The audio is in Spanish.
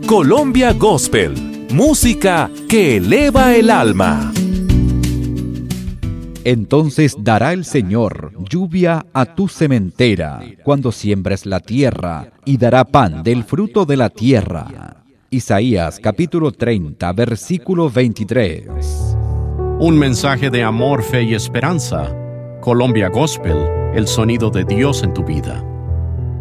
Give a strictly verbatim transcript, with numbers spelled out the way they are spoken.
Colombia Gospel, música que eleva el alma. Entonces dará el Señor lluvia a tu sementera cuando siembres la tierra, y dará pan del fruto de la tierra. Isaías capítulo treinta, versículo veintitrés. Un mensaje de amor, fe y esperanza. Colombia Gospel, el sonido de Dios en tu vida.